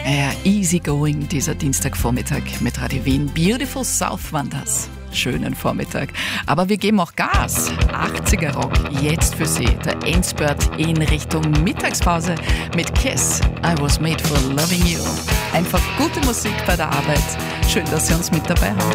Ja, easy going dieser Dienstagvormittag mit Radio Wien. Beautiful South waren das. Schönen Vormittag. Aber wir geben auch Gas. 80er Rock, jetzt für Sie. Der Endspurt in Richtung Mittagspause mit Kiss. I was made for loving you. Einfach gute Musik bei der Arbeit. Schön, dass Sie uns mit dabei haben.